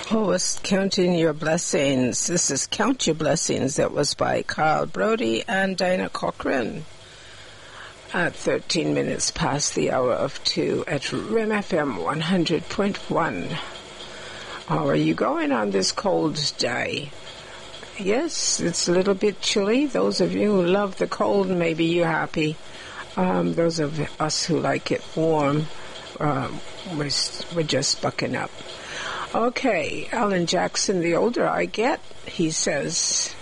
Oh, it's Counting Your Blessings. This is Count Your Blessings. That was by Carl Brody and Dinah Cochran at 13 minutes past the hour of 2 at RIM FM 100.1. How are you going on this cold day? Yes, it's a little bit chilly. Those of you who love the cold, maybe you're happy. Those of us who like it warm, we're just bucking up. Okay, Alan Jackson, the older I get, he says,